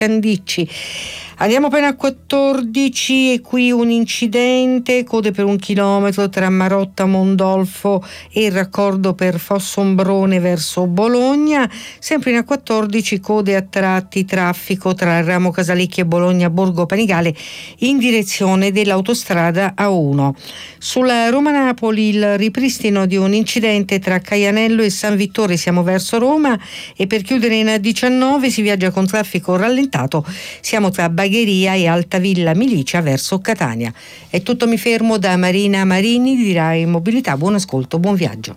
Candicci. Andiamo appena a 14 e qui un incidente, code per 1 chilometro tra Marotta Mondolfo e il raccordo per Fossombrone verso Bologna. Sempre in A14 code a tratti, traffico tra il ramo Casalecchio e Bologna Borgo Panigale in direzione dell'autostrada A1. Sulla Roma-Napoli il ripristino di un incidente tra Caianello e San Vittore, siamo verso Roma, e per chiudere in A19 si viaggia con traffico rallentato, siamo tra Bagheria e Altavilla Milicia verso Catania. È tutto, mi fermo da Marina Marini di Rai Mobilità. Buon ascolto, buon viaggio.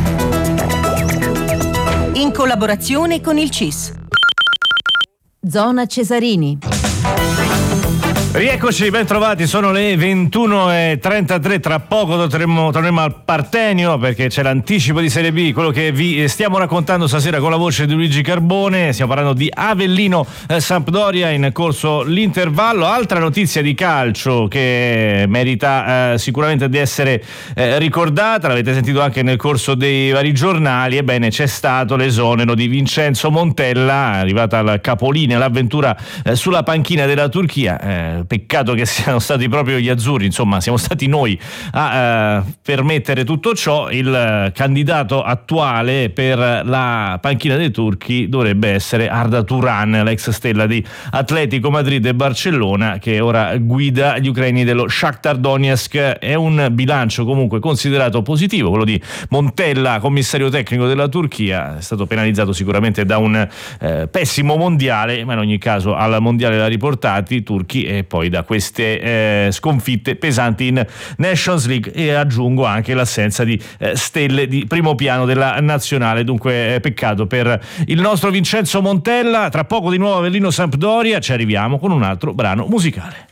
In collaborazione con il CIS. Zona Cesarini. Rieccoci, ben trovati, sono le 21:33, tra poco torneremo al Partenio perché c'è l'anticipo di Serie B, quello che vi stiamo raccontando stasera con la voce di Luigi Carbone. Stiamo parlando di Avellino Sampdoria, in corso l'intervallo. Altra notizia di calcio che merita sicuramente di essere ricordata, l'avete sentito anche nel corso dei vari giornali. Ebbene, c'è stato l'esonero di Vincenzo Montella, arrivata al capolinea l'avventura sulla panchina della Turchia. Peccato che siano stati proprio gli azzurri, insomma siamo stati noi a permettere tutto ciò. Il candidato attuale per la panchina dei turchi dovrebbe essere Arda Turan, l'ex stella di Atletico Madrid e Barcellona, che ora guida gli ucraini dello Shakhtar Donetsk. È un bilancio comunque considerato positivo quello di Montella, commissario tecnico della Turchia. È stato penalizzato sicuramente da un pessimo mondiale, ma in ogni caso al mondiale l'ha riportati i turchi, e poi da queste sconfitte pesanti in Nations League, e aggiungo anche l'assenza di stelle di primo piano della nazionale. Dunque peccato per il nostro Vincenzo Montella. Tra poco di nuovo Avellino Sampdoria, ci arriviamo con un altro brano musicale.